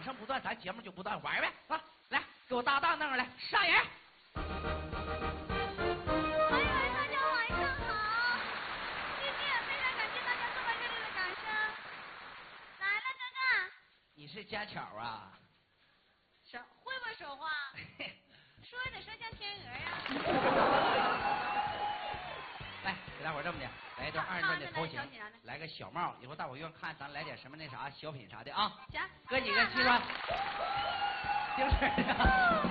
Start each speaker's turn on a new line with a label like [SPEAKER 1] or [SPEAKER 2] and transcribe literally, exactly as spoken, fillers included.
[SPEAKER 1] 掌声不断，咱节目就不断玩呗，啊！来，给我搭档那儿来上演。
[SPEAKER 2] 朋友们，大家晚上好！今天也非常感谢大家这么热烈的掌声。来了，哥哥。
[SPEAKER 1] 你是家巧啊？
[SPEAKER 2] 说会不会说话？说得说像天鹅呀。
[SPEAKER 1] 来，给大伙儿这么的，来一段二人转的头型，来个小帽，以后大伙儿愿看，咱来点什么那啥小品啥的啊。
[SPEAKER 2] 行，
[SPEAKER 1] 哥几个记住，听声的。